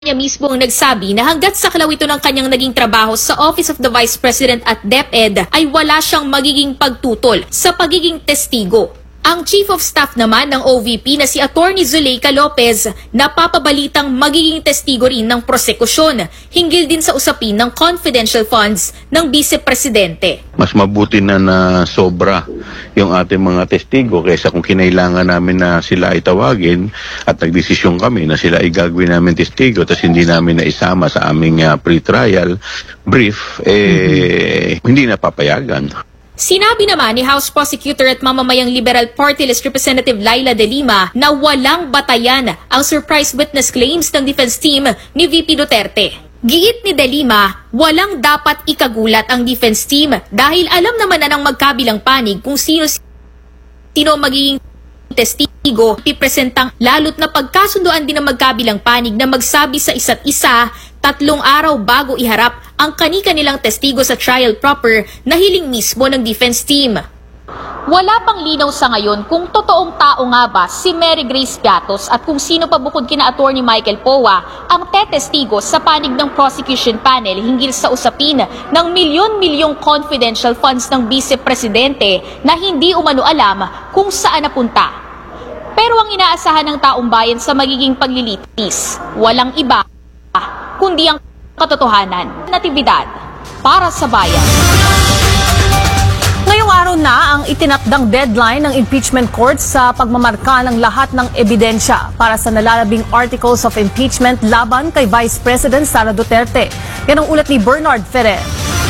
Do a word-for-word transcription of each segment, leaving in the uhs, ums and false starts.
niya mismo ang nagsabi na hanggat sa kalaw ito ng kanyang naging trabaho sa Office of the Vice President at DepEd ay wala siyang magiging pagtutol sa pagiging testigo. Ang Chief of Staff naman ng O V P na si Attorney Zuleika Lopez napapabalitang magiging testigo rin ng prosekusyon hinggil din sa usapin ng confidential funds ng Vice Presidente. Mas mabuti na na sobra yung ating mga testigo kaysa kung kinailangan namin na sila ay tawagin at nagdesisyon kami na sila ay gagawin namin testigo tapos hindi namin na isama sa aming uh, pre-trial brief, eh, mm-hmm. hindi na papayagan. Sinabi naman ni House Prosecutor at mamamayang Liberal Party List Representative Laila De Lima na walang batayan ang surprise witness claims ng defense team ni V P Duterte. Giit ni De Lima, walang dapat ikagulat ang defense team dahil alam naman na ng magkabilang panig kung sino-sino magiging testigo, ipresentang lalot na pagkasunduan din ng magkabilang panig na magsabi sa isa't isa tatlong araw bago iharap ang kani-kanilang testigo sa trial proper na hiling mismo ng defense team. Wala pang linaw sa ngayon kung totoong tao nga ba si Mary Grace Piatos at kung sino pa bukod kina Attorney Michael Powa ang tetestigo sa panig ng prosecution panel hinggil sa usapin ng milyon-milyong confidential funds ng Vice Presidente na hindi umano alam kung saan napunta. Pero ang inaasahan ng taong bayan sa magiging paglilitis, walang iba kundi ang katotohanan. Natividad para sa bayan. Ngayong araw na ang itinakdang deadline ng impeachment court sa pagmamarka ng lahat ng ebidensya para sa nalalabing articles of impeachment laban kay Vice President Sara Duterte. Yan ang ulat ni Bernard Ferrer.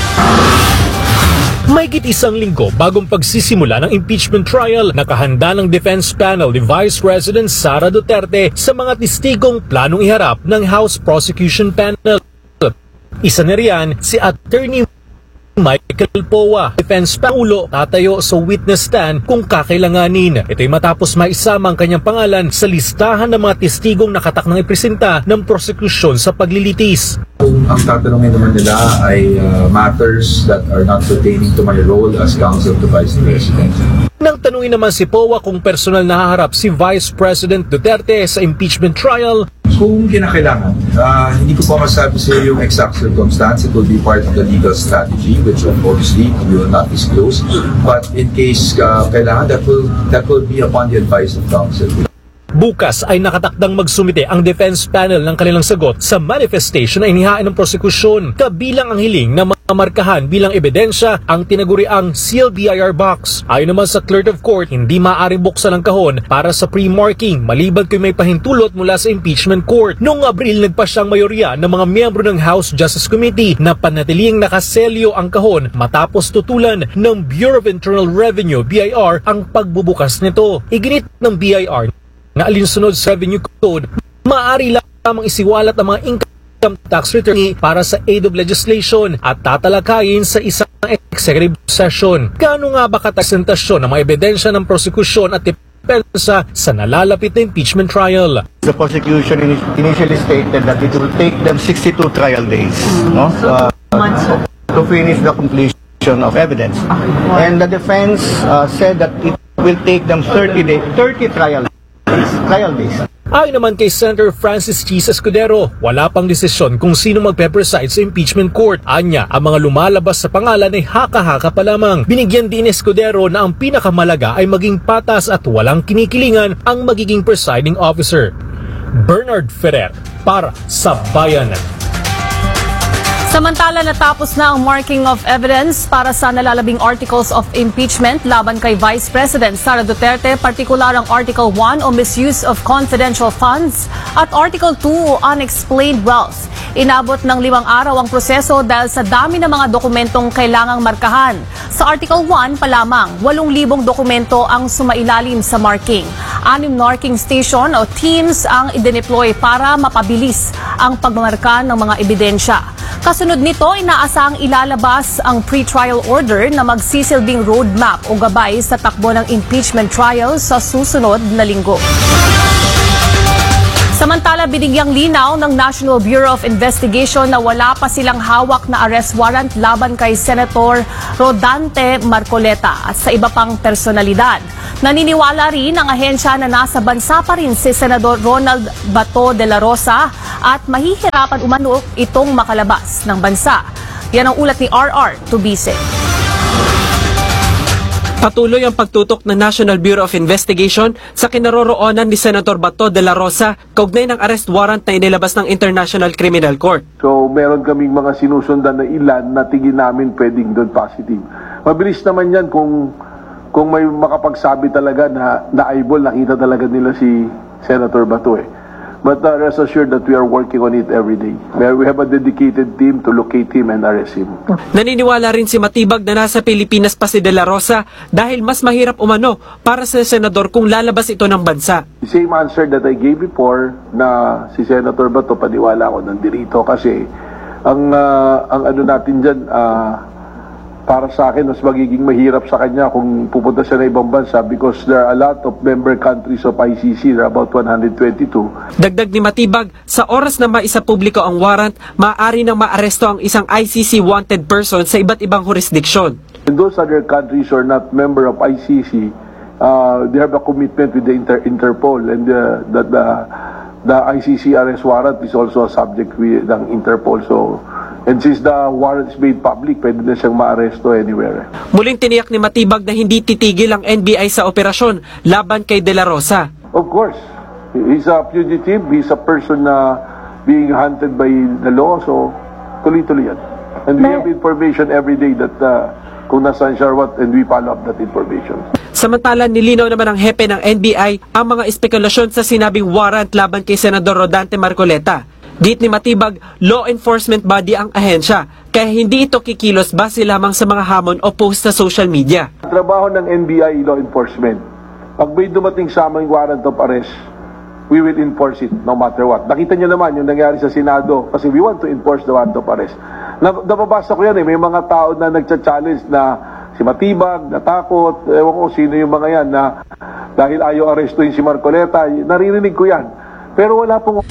Mahigit isang linggo bagong pagsisimula ng impeachment trial, nakahanda ng defense panel ni Vice President Sara Duterte sa mga testigong planong iharap ng House Prosecution Panel. Isa na riyan si Attorney Michael Powa, defense pangulo, tatayo sa witness stand kung kakailanganin. Ito'y matapos maisama ang kanyang pangalan sa listahan ng mga testigong nakataknang ipresenta ng prosekusyon sa paglilitis. Kung ang tatanungin naman nila ay uh, matters that are not pertaining to my role as counsel to Vice President. Nang tanungin naman si Powa kung personal nahaharap si Vice President Duterte sa impeachment trial, kung kinakailangan, uh, hindi ko pa masabi sa iyo yung exact circumstance. It will be part of the legal strategy, which obviously we will not disclose. But in case uh, kailangan, that will, that will be upon the advice of counsel. Bukas ay nakatakdang magsumite ang defense panel ng kanilang sagot sa manifestation na inihain ng prosekusyon, kabilang ang hiling na mamarkahan bilang ebidensya ang tinaguriang sealed B I R box. Ayon naman sa clerk of court, hindi maaaring buksan ang kahon para sa pre-marking maliban kung may pahintulot mula sa impeachment court. Noong Abril, nagpa siyang mayorya ng mga miyembro ng House Justice Committee na panatiling nakaselyo ang kahon matapos tutulan ng Bureau of Internal Revenue B I R ang pagbubukas nito. Iginit ng B I R na alinsunod sa Revenue Code, maaari lamang isiwalat ang mga income tax return para sa aid of legislation at tatalakayin sa isang executive session. Gaano nga ba katasentasyon ng mga ebidensya ng prosekusyon at depensa sa nalalapit na impeachment trial? The prosecution initially stated that it will take them sixty-two trial days, no, uh, to finish the completion of evidence. And the defense uh, said that it will take them thirty days, thirty trial days. Trial days. Ayon naman kay Senator Francis Chis Escudero, wala pang desisyon kung sino magpe-preside sa impeachment court. Anya, ang mga lumalabas sa pangalan ay haka-haka pa lamang. Binigyan din ni Escudero na ang pinakamalaga ay maging patas at walang kinikilingan ang magiging presiding officer. Bernard Ferrer para sa Bayan. Samantala, natapos na ang marking of evidence para sa nalalabing articles of impeachment laban kay Vice President Sara Duterte, partikular ang Article one o misuse of confidential funds at Article two o unexplained wealth. Inabot ng limang araw ang proseso dahil sa dami ng mga dokumentong kailangang markahan. Sa Article one pa lamang, walong libong dokumento ang sumailalim sa marking. Anim marking station o teams ang idineploy para mapabilis ang pagmamarka ng mga ebidensya. Kasunod nito, inaasahang ilalabas ang pre-trial order na magsisilbing roadmap o gabay sa takbo ng impeachment trial sa susunod na linggo. Samantala, binigyang linaw ng National Bureau of Investigation na wala pa silang hawak na arrest warrant laban kay Senator Rodante Marcoleta at sa iba pang personalidad. Naniniwala rin ang ahensya na nasa bansa pa rin si Senador Ronald Bato de la Rosa at mahihirapan umano itong makalabas ng bansa. Yan ang ulat ni R R Tubise. Patuloy ang pagtutok ng National Bureau of Investigation sa kinaroroonan ni Senator Bato de la Rosa kaugnay ng arrest warrant na inilabas ng International Criminal Court. So meron kaming mga sinusundan na ilan na tingin namin pwedeng doon positive. Mabilis naman yan kung kung may makapagsabi talaga na na-eyeball, nakita talaga nila si Senator Bato eh. But uh, rest assured that we are working on it every day. We have a dedicated team to locate him and arrest him. Naniniwala rin si Matibag na nasa Pilipinas pa si De La Rosa dahil mas mahirap umano para sa senador kung lalabas ito ng bansa. The same answer that I gave before na si Senator Bato, paniwala ko nandito kasi ang, uh, ang ano natin dyan, uh, para sa akin, mas magiging mahirap sa kanya kung pupunta siya na ibang bansa because there are a lot of member countries of I C C, there are about one hundred twenty-two. Dagdag ni Matibag, sa oras na maisapubliko ang warrant, maaari nang maaresto ang isang I C C wanted person sa iba't ibang jurisdiksyon. And those other countries who are not member of I C C, uh, they have a commitment with the Inter Interpol and uh, that the, the I C C arrest warrant is also a subject with ng Interpol. So, and since the warrant is made public, pwede na siyang maaresto anywhere. Muling tiniyak ni Matibag na hindi titigil ang N B I sa operasyon laban kay De La Rosa. Of course, he's a fugitive, he's a person na being hunted by the law, so tuloy-tuloy yan. And we have information every day that uh, kung nasaan siya or what, and we follow up that information. Samantala, nilinaw naman ng hepe ng N B I ang mga espekulasyon sa sinabing warrant laban kay Senador Rodante Marcoleta. Git ni Matibag, law enforcement body ang ahensya, kaya hindi ito kikilos base lamang sa mga hamon o post sa social media. Trabaho ng N B I law enforcement. Pag may dumating sa aming warrant of arrest, we will enforce it no matter what. Nakita niyo naman yung nangyari sa Senado kasi we want to enforce the warrant of arrest. Napabasa ko yan eh, may mga tao na nagcha-challenge na si Matibag, natakot, ewan ko sino yung mga yan na dahil ayaw arestuin si Marcoleta, naririnig ko yan. Pero wala pong